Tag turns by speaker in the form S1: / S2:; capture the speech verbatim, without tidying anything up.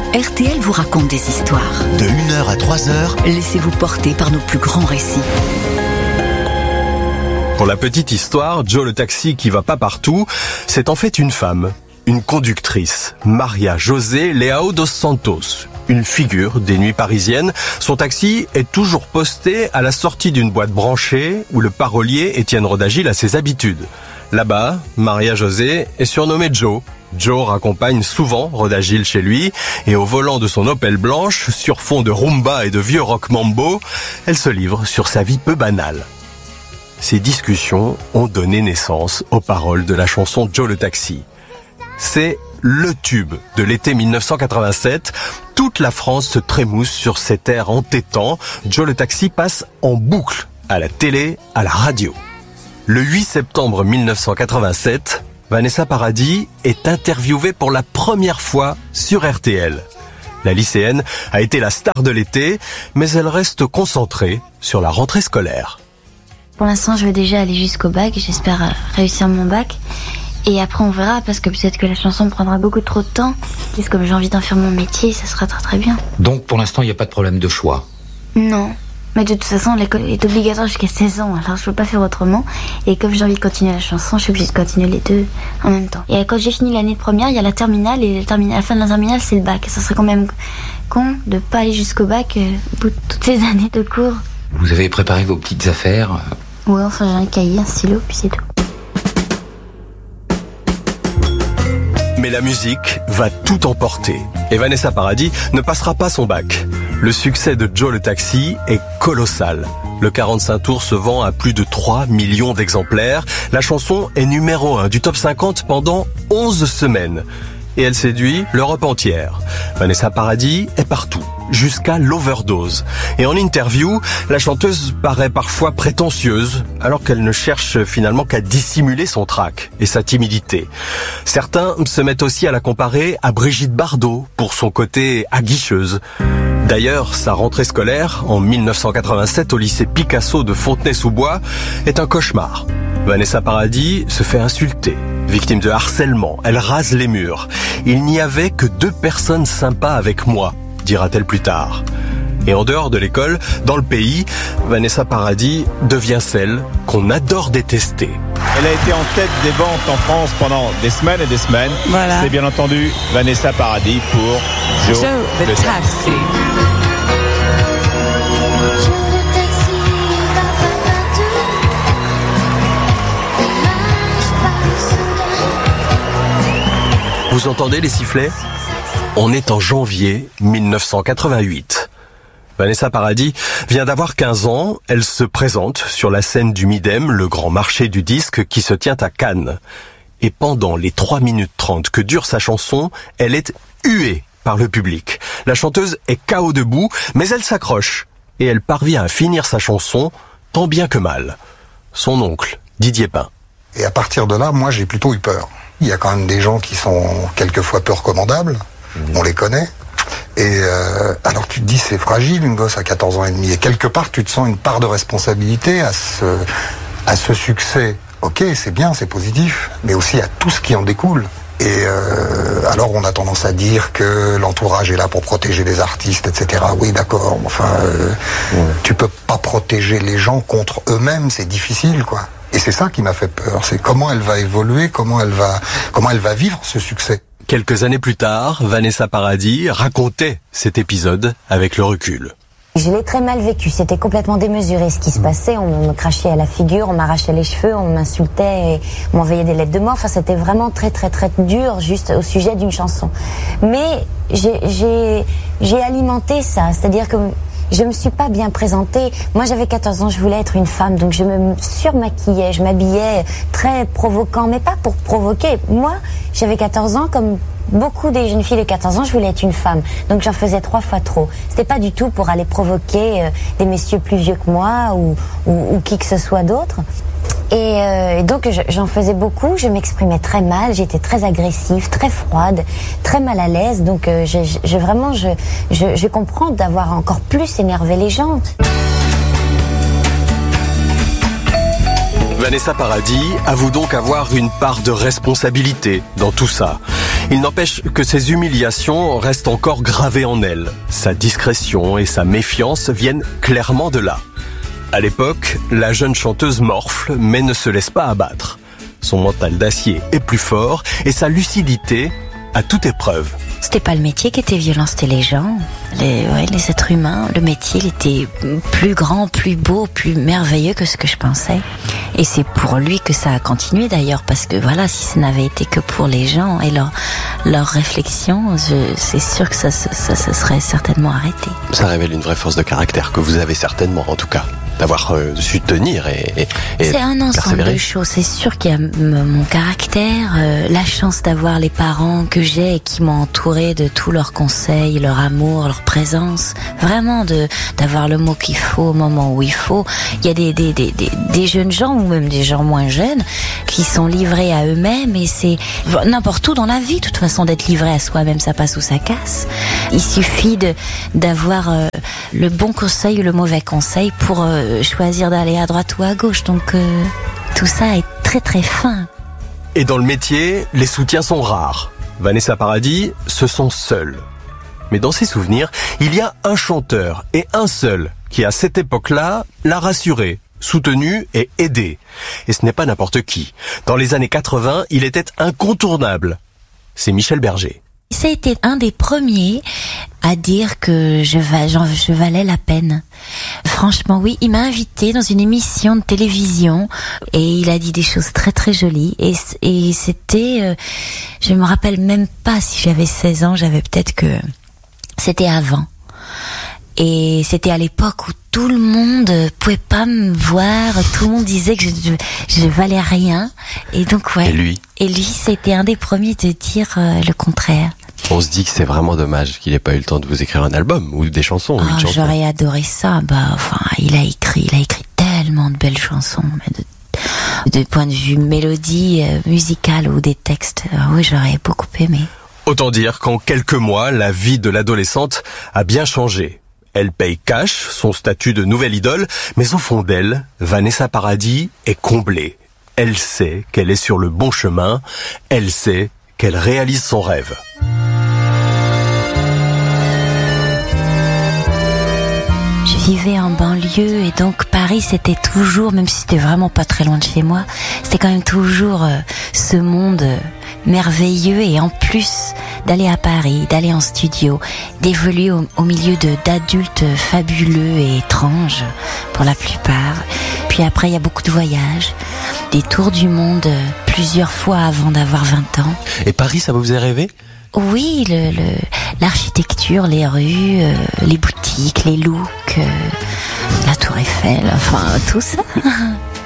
S1: R T L vous raconte des histoires.
S2: De une heure à trois heures,
S1: laissez-vous porter par nos plus grands récits.
S3: Pour la petite histoire, Joe le taxi qui va pas partout, c'est en fait une femme, une conductrice, Maria José Leao dos Santos, une figure des nuits parisiennes. Son taxi est toujours posté à la sortie d'une boîte branchée où le parolier Étienne Rodagil a ses habitudes. Là-bas, Maria José est surnommée Joe. Joe raccompagne souvent Rodagil chez lui et au volant de son Opel blanche, sur fond de rumba et de vieux rock mambo, elle se livre sur sa vie peu banale. Ces discussions ont donné naissance aux paroles de la chanson Joe le taxi. C'est le tube de l'été mille neuf cent quatre-vingt-sept. Toute la France se trémousse sur cet air entêtant. Joe le taxi passe en boucle à la télé, à la radio. Le huit septembre mille neuf cent quatre-vingt-sept, Vanessa Paradis est interviewée pour la première fois sur R T L. La lycéenne a été la star de l'été, mais elle reste concentrée sur la rentrée scolaire.
S4: Pour l'instant, je veux déjà aller jusqu'au bac. J'espère réussir mon bac. Et après, on verra, parce que peut-être que la chanson prendra beaucoup trop de temps. Juste comme j'ai envie d'en faire mon métier, ça sera très très bien.
S5: Donc, pour l'instant, il n'y a pas de problème de choix?
S4: Non. Mais de toute façon, l'école est obligatoire jusqu'à seize ans. Alors, je ne peux pas faire autrement. Et comme j'ai envie de continuer la chanson, je suis obligée de continuer les deux en même temps. Et quand j'ai fini l'année de première, il y a la terminale. Et la, terminale, la fin de la terminale, c'est le bac. Ça serait quand même con de ne pas aller jusqu'au bac euh, au bout de toutes ces années de cours.
S5: Vous avez préparé vos petites affaires?
S4: Ouais, enfin, j'ai un cahier, un stylo, puis c'est tout.
S3: Mais la musique va tout emporter. Et Vanessa Paradis ne passera pas son bac. Le succès de Joe le taxi est colossal. Le quarante-cinq tours se vend à plus de trois millions d'exemplaires. La chanson est numéro un du top cinquante pendant onze semaines. Et elle séduit l'Europe entière. Vanessa Paradis est partout, jusqu'à l'overdose. Et en interview, la chanteuse paraît parfois prétentieuse, alors qu'elle ne cherche finalement qu'à dissimuler son trac et sa timidité. Certains se mettent aussi à la comparer à Brigitte Bardot pour son côté aguicheuse. D'ailleurs, sa rentrée scolaire, en mille neuf cent quatre-vingt-sept au lycée Picasso de Fontenay-sous-Bois, est un cauchemar. Vanessa Paradis se fait insulter. Victime de harcèlement, elle rase les murs. Il n'y avait que deux personnes sympas avec moi, dira-t-elle plus tard. Et en dehors de l'école, dans le pays, Vanessa Paradis devient celle qu'on adore détester.
S6: Elle a été en tête des ventes en France pendant des semaines et des semaines.
S7: Voilà.
S6: C'est bien entendu Vanessa Paradis pour Joe,
S7: Joe
S6: le
S7: the
S6: taxi.
S7: taxi.
S3: Vous entendez les sifflets? On est en janvier mille neuf cent quatre-vingt-huit. Vanessa Paradis vient d'avoir quinze ans. Elle se présente sur la scène du Midem, le grand marché du disque qui se tient à Cannes. Et pendant les trois minutes trente que dure sa chanson, elle est huée par le public. La chanteuse est K O debout, mais elle s'accroche. Et elle parvient à finir sa chanson, tant bien que mal. Son oncle, Didier Pin.
S8: Et à partir de là, moi, j'ai plutôt eu peur. Il y a quand même des gens qui sont quelquefois peu recommandables. Mmh. On les connaît. Et euh, alors tu te dis, c'est fragile, une gosse à quatorze ans et demi. Et quelque part, tu te sens une part de responsabilité à ce, à ce succès. Ok, c'est bien, c'est positif, mais aussi à tout ce qui en découle. Et euh, alors on a tendance à dire que l'entourage est là pour protéger les artistes, et cetera. Oui, d'accord, enfin, euh, mmh. tu peux pas protéger les gens contre eux-mêmes, c'est difficile, quoi. Et c'est ça qui m'a fait peur, c'est comment elle va évoluer, comment elle va, comment elle va vivre ce succès.
S3: Quelques années plus tard, Vanessa Paradis racontait cet épisode avec le recul.
S9: Je l'ai très mal vécu, c'était complètement démesuré ce qui se passait, on me crachait à la figure, on m'arrachait les cheveux, on m'insultait, et on m'envoyait des lettres de mort, enfin c'était vraiment très très très dur juste au sujet d'une chanson. Mais j'ai, j'ai, j'ai alimenté ça, c'est-à-dire que je me suis pas bien présentée. Moi, j'avais quatorze ans, je voulais être une femme, donc je me surmaquillais, je m'habillais très provoquant, mais pas pour provoquer. Moi, j'avais quatorze ans, comme beaucoup des jeunes filles de quatorze ans, je voulais être une femme. Donc j'en faisais trois fois trop. C'était pas du tout pour aller provoquer euh, des messieurs plus vieux que moi ou, ou, ou qui que ce soit d'autre. Et, euh, et donc je, j'en faisais beaucoup, je m'exprimais très mal, j'étais très agressive, très froide, très mal à l'aise. Donc euh, je, je, vraiment, je, je, je comprends d'avoir encore plus énervé les gens.
S3: Vanessa Paradis avoue donc avoir une part de responsabilité dans tout ça. Il n'empêche que ces humiliations restent encore gravées en elle. Sa discrétion et sa méfiance viennent clairement de là. À l'époque, la jeune chanteuse morfle, mais ne se laisse pas abattre. Son mental d'acier est plus fort et sa lucidité à toute épreuve.
S9: C'était pas le métier qui était violent, c'était les gens, les, ouais, les êtres humains. Le métier, il était plus grand, plus beau, plus merveilleux que ce que je pensais. Et c'est pour lui que ça a continué d'ailleurs, parce que voilà, si ça n'avait été que pour les gens et leur, leur réflexion, je, c'est sûr que ça, ça, ça, ça serait certainement arrêté.
S3: Ça révèle une vraie force de caractère que vous avez certainement, en tout cas. D'avoir euh, su tenir et, et, et
S9: c'est un ensemble
S3: persévérer.
S9: de choses. C'est sûr qu'il y a m- mon caractère, euh, la chance d'avoir les parents que j'ai et qui m'ont entouré de tous leurs conseils, leur amour, leur présence. Vraiment de d'avoir le mot qu'il faut au moment où il faut. Il y a des des des des, des jeunes gens ou même des gens moins jeunes qui sont livrés à eux-mêmes et c'est n'importe où dans la vie. De toute façon, d'être livré à soi-même, ça passe ou ça casse. Il suffit de d'avoir euh, le bon conseil ou le mauvais conseil pour euh, choisir d'aller à droite ou à gauche. Donc euh, tout ça est très très fin.
S3: Et dans le métier, les soutiens sont rares. Vanessa Paradis se sent seule. Mais dans ses souvenirs, il y a un chanteur et un seul qui à cette époque-là l'a rassurée, soutenue et aidée. Et ce n'est pas n'importe qui. Dans les années quatre-vingts, il était incontournable. C'est Michel Berger.
S9: Ça a été un des premiers à dire que je, va, je valais la peine. Franchement, oui, il m'a invité dans une émission de télévision et il a dit des choses très très jolies. Et, et c'était, euh, je me rappelle même pas si j'avais seize ans, j'avais peut-être que c'était avant. Et c'était à l'époque où tout le monde pouvait pas me voir, tout le monde disait que je, je, je valais rien. Et donc ouais.
S3: Et lui
S9: Et lui, c'était un des premiers de dire euh, le contraire.
S3: On se dit que c'est vraiment dommage qu'il n'ait pas eu le temps de vous écrire un album ou des chansons.
S9: Oh,
S3: ou une chanson.
S9: J'aurais adoré ça. Bah, enfin, il a écrit, il a écrit tellement de belles chansons, mais de, de point de vue mélodie euh, musicale ou des textes. Euh, oui, j'aurais beaucoup aimé.
S3: Autant dire qu'en quelques mois, la vie de l'adolescente a bien changé. Elle paye cash son statut de nouvelle idole, mais au fond d'elle, Vanessa Paradis est comblée. Elle sait qu'elle est sur le bon chemin, elle sait qu'elle réalise son rêve.
S9: Je vivais en banlieue et donc Paris c'était toujours, même si c'était vraiment pas très loin de chez moi, c'était quand même toujours euh, ce monde euh, merveilleux et en plus d'aller à Paris, d'aller en studio, d'évoluer au, au milieu de, d'adultes fabuleux et étranges pour la plupart. Puis après il y a beaucoup de voyages, des tours du monde euh, plusieurs fois avant d'avoir vingt ans.
S3: Et Paris, ça vous faisait rêver ?
S9: Oui, le, le, l'architecture, les rues, euh, les boutiques, les looks, euh, la Tour Eiffel, enfin tout ça.